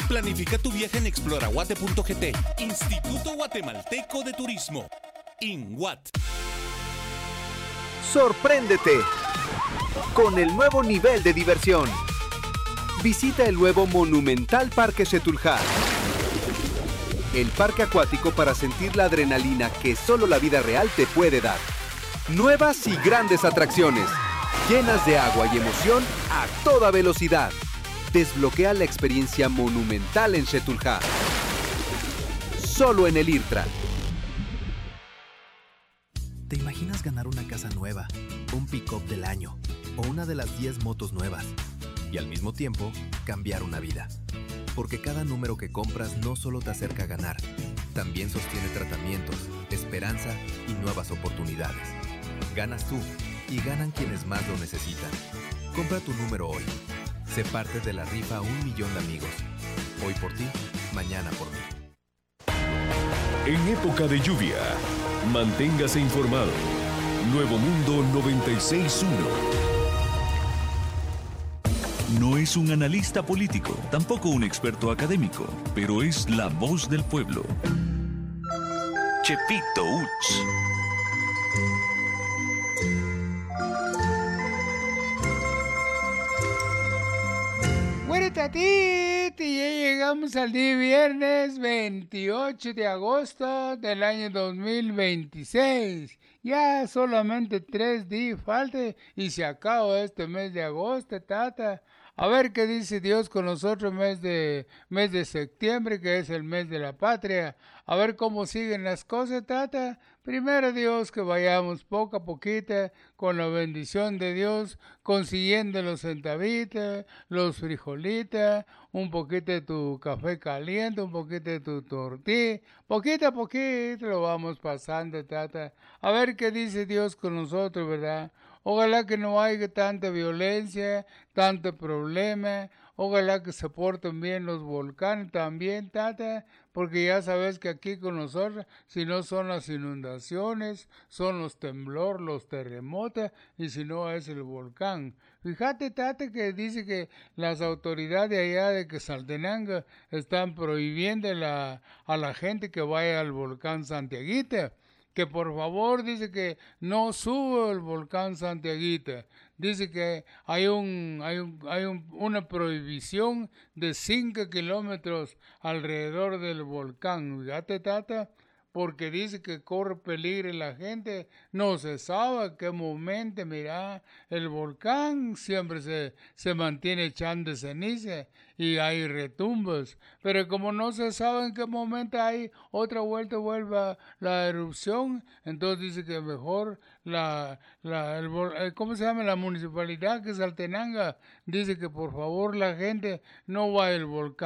Planifica tu viaje en exploraguate.gt. Instituto Guatemalteco de Turismo. INGUAT. Sorpréndete con el nuevo nivel de diversión. Visita el nuevo monumental Parque Xetulhá. El parque acuático para sentir la adrenalina que solo la vida real te puede dar. Nuevas y grandes atracciones, llenas de agua y emoción a toda velocidad. Desbloquea la experiencia monumental en Xetulhá. Solo en el IRTRA. ¿Te imaginas ganar una casa nueva, un pick-up del año o una de las 10 motos nuevas? Y al mismo tiempo, cambiar una vida. Porque cada número que compras no solo te acerca a ganar, también sostiene tratamientos, esperanza y nuevas oportunidades. Ganas tú y ganan quienes más lo necesitan. Compra tu número hoy. Sé parte de la rifa 1 millón de amigos. Hoy por ti, mañana por mí. En época de lluvia, manténgase informado. Nuevo Mundo 96.1. No es un analista político, tampoco un experto académico, pero es la voz del pueblo. Chepito Uch. Bueno, tatiti, ya llegamos al día viernes 28 de agosto del año 2026. Ya solamente 3 días faltan y se acaba este mes de agosto, tata. A ver qué dice Dios con nosotros mes de septiembre, que es el mes de la patria. A ver cómo siguen las cosas, tata. Primero Dios, que vayamos poco a poquito, con la bendición de Dios, consiguiendo los centavitos, los frijolitos, un poquito de tu café caliente, un poquito de tu tortilla. Poquito a poquito lo vamos pasando, tata. A ver qué dice Dios con nosotros, ¿verdad? Ojalá que no haya tanta violencia, tanto problema. Ojalá que se porten bien los volcanes también, tata, porque ya sabes que aquí con nosotros, si no son las inundaciones, son los temblores, los terremotos, y si no es el volcán. Fíjate, tata, que dice que las autoridades allá de Quetzaltenango están prohibiendo a la gente que vaya al volcán Santiaguita. Que por favor, dice que no suba el volcán Santiaguita. Dice que hay una prohibición de 5 kilómetros alrededor del volcán. Fíjate, tata, porque dice que corre peligro la gente. No se sabe a qué momento, mira, el volcán siempre se mantiene echando ceniza y hay retumbos. Pero como no se sabe en qué momento hay otra vuelva la erupción, entonces dice que mejor ¿cómo se llama? La municipalidad que es Altenanga, dice que por favor la gente no va al volcán.